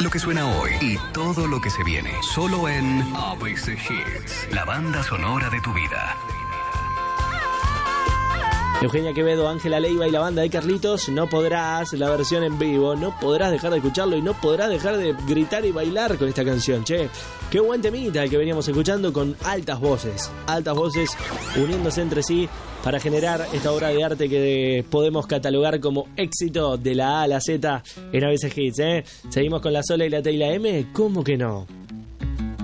lo que suena hoy y todo lo que se viene. Solo en ABC Hits, la banda sonora de tu vida. Eugenia Quevedo, Ángela Leiva y la banda de Carlitos. No podrás, la versión en vivo, no podrás dejar de escucharlo y no podrás dejar de gritar y bailar con esta canción, che. Qué buen temita el que veníamos escuchando, con altas voces uniéndose entre sí para generar esta obra de arte que podemos catalogar como éxito de la A a la Z en ABC Hits, ¿eh? Seguimos con la Sola y la T y la M, ¿cómo que no?